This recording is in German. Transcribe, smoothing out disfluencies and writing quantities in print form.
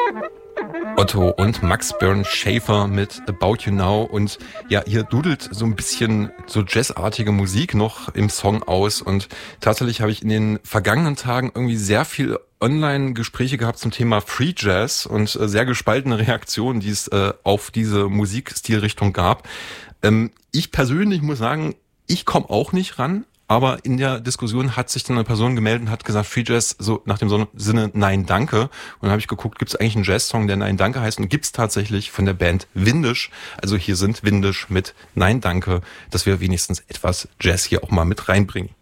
Otto und Max Bernd Schaefer mit About You Now. Und ja, hier dudelt so ein bisschen so jazzartige Musik noch im Song aus. Und tatsächlich habe ich in den vergangenen Tagen irgendwie sehr viel Online-Gespräche gehabt zum Thema Free Jazz und sehr gespaltene Reaktionen, die es auf diese Musikstilrichtung gab. Ich persönlich muss sagen, ich komme auch nicht ran. Aber in der Diskussion hat sich dann eine Person gemeldet und hat gesagt, Free Jazz, so nach dem Sinne Nein, danke. Und dann habe ich geguckt, gibt es eigentlich einen Jazz-Song, der Nein, danke heißt? Und gibt es tatsächlich von der Band Windisch. Also hier sind Windisch mit Nein, danke, dass wir wenigstens etwas Jazz hier auch mal mit reinbringen.